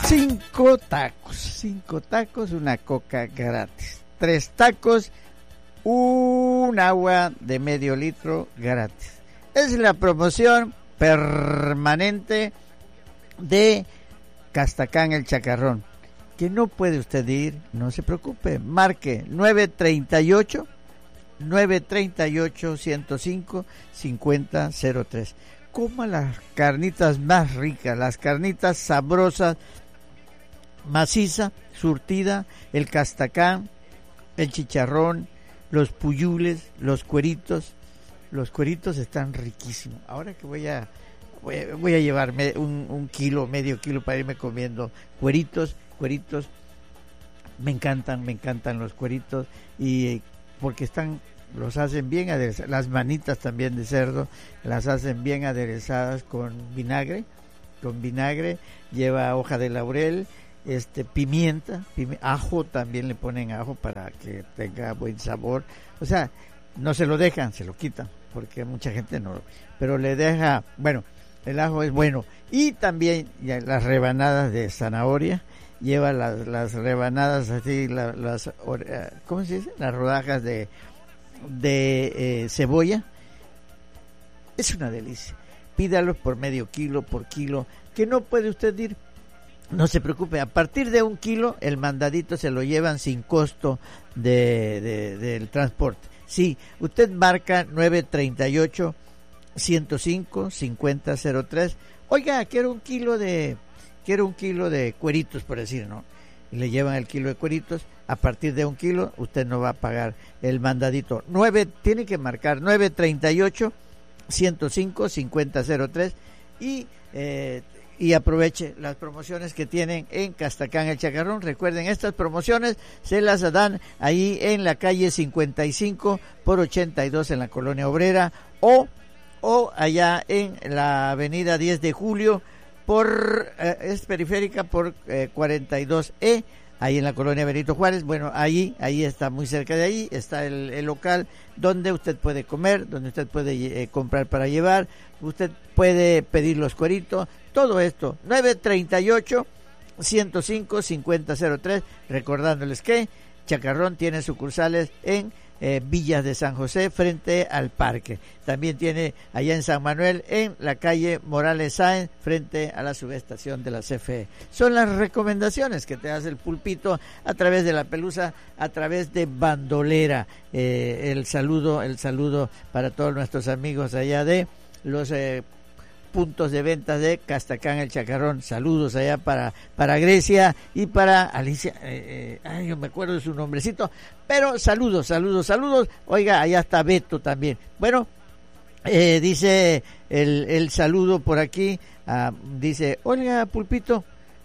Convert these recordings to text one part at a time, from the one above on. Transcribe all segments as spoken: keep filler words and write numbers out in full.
Cinco tacos, cinco tacos, una coca gratis. Tres tacos, un agua de medio litro gratis. Es la promoción permanente de Castacán El Chacarrón. Que no puede usted ir, no se preocupe. Marque nueve treinta y ocho, nueve treinta y ocho, ciento cinco, cincuenta cero tres. Coma las carnitas más ricas, las carnitas sabrosas, maciza, surtida, el castacán, el chicharrón, los puyules, los cueritos. Los cueritos están riquísimos. Ahora que voy a voy a, voy a llevarme un, un kilo, medio kilo para irme comiendo cueritos, cueritos. Me encantan, me encantan los cueritos y porque están, los hacen bien aderezadas. Las manitas también de cerdo las hacen bien aderezadas con vinagre, con vinagre, lleva hoja de laurel, este pimienta, pimi- ajo, también le ponen ajo para que tenga buen sabor. O sea, no se lo dejan, se lo quitan, porque mucha gente no, pero le deja, bueno, el ajo es bueno. Y también ya, las rebanadas de zanahoria, lleva las, las rebanadas así, la, las, ¿cómo se dice? Las rodajas de, de eh, cebolla. Es una delicia. Pídalos por medio kilo, por kilo, que no puede usted ir. No se preocupe, a partir de un kilo el mandadito se lo llevan sin costo de, de, del transporte. Sí, usted marca nueve treinta y ocho, ciento cinco, cincuenta cero tres. Oiga, quiero un kilo de quiero un kilo de cueritos, por decir, ¿no? Y le llevan el kilo de cueritos. A partir de un kilo usted no va a pagar el mandadito. nueve tiene que marcar nueve treinta y ocho, ciento cinco, cincuenta cero tres y eh, y aproveche las promociones que tienen en Castacán El Chacarrón. Recuerden, estas promociones se las dan ahí en la calle cincuenta y cinco por ochenta y dos en la Colonia Obrera o, o allá en la avenida diez de julio por eh, es periférica por eh, cuarenta y dos E, ahí en la Colonia Benito Juárez. Bueno, ahí, ahí está, muy cerca de ahí, está el, el local donde usted puede comer, donde usted puede eh, comprar para llevar, usted puede pedir los cueritos, todo esto, nueve treinta y ocho, ciento cinco, cincuenta cero tres, recordándoles que Chacarrón tiene sucursales en eh, Villas de San José, frente al parque. También tiene allá en San Manuel, en la calle Morales Sáenz, frente a la subestación de la C F E. Son las recomendaciones que te hace el Pulpito a través de la Pelusa, a través de Bandolera. Eh, el saludo, el saludo para todos nuestros amigos allá de los eh, puntos de venta de Castacán El Chacarrón. Saludos allá para para Grecia y para Alicia, eh, eh, ay, yo me acuerdo de su nombrecito, pero saludos, saludos, saludos. Oiga, allá está Beto también. Bueno, eh, dice el, el saludo por aquí, ah, dice, oiga, Pulpito,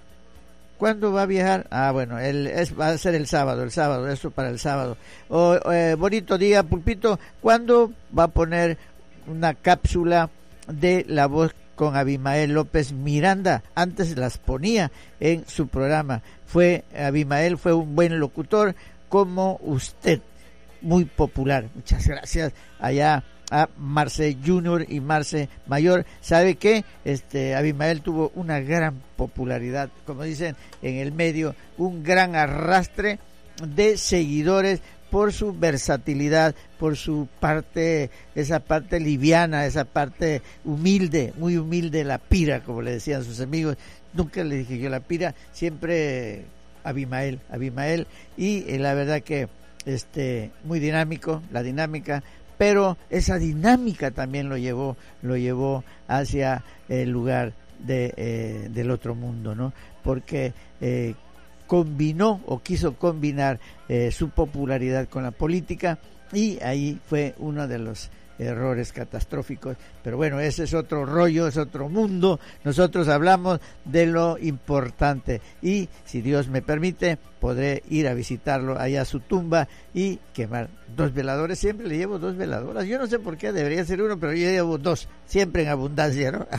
¿cuándo va a viajar? Ah, bueno, el, es, va a ser el sábado, el sábado, eso para el sábado. O, eh, bonito día, Pulpito, ¿cuándo va a poner una cápsula de La Voz con Abimael López Miranda? Antes las ponía en su programa. Fue Abimael fue un buen locutor como usted, muy popular. Muchas gracias allá a Marce Junior y Marce Mayor. Sabe que este Abimael tuvo una gran popularidad, como dicen en el medio, un gran arrastre de seguidores por su versatilidad, por su parte, esa parte liviana, esa parte humilde, muy humilde, la pira, como le decían sus amigos. Nunca le dije yo la pira, siempre Abimael, Abimael, y eh, la verdad que este muy dinámico, la dinámica, pero esa dinámica también lo llevó, lo llevó hacia el lugar de eh, del otro mundo, ¿no? Porque eh, combinó o quiso combinar eh, su popularidad con la política y ahí fue uno de los errores catastróficos. Pero bueno, ese es otro rollo, es otro mundo. Nosotros hablamos de lo importante y si Dios me permite podré ir a visitarlo allá a su tumba y quemar dos veladores. Siempre le llevo dos veladoras, yo no sé por qué, debería ser uno, pero yo llevo dos, siempre en abundancia, ¿no?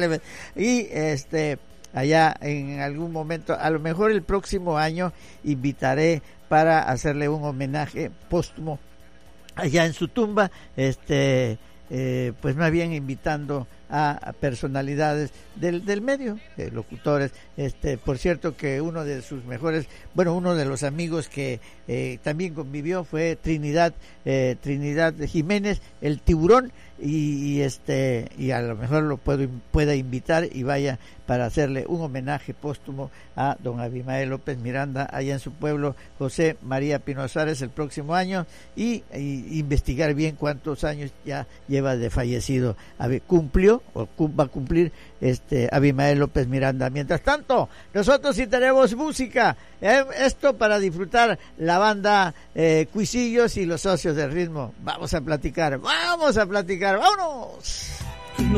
Y este allá en algún momento, a lo mejor el próximo año invitaré para hacerle un homenaje póstumo allá en su tumba, este eh, pues más bien invitando a personalidades del, del medio, eh, locutores. Este, por cierto que uno de sus mejores, bueno, uno de los amigos que eh, también convivió fue Trinidad, eh, Trinidad Jiménez, el Tiburón, y, y este y a lo mejor lo puedo pueda invitar y vaya para hacerle un homenaje póstumo a don Abimael López Miranda allá en su pueblo José María Pino Suárez el próximo año, y, y investigar bien cuántos años ya lleva de fallecido. Cumplió o va a cumplir este Abimael López Miranda. Mientras tanto, nosotros sí tenemos música, eh, esto para disfrutar la banda eh, Cuisillos y los Socios del Ritmo. Vamos a platicar, vamos a platicar, vámonos.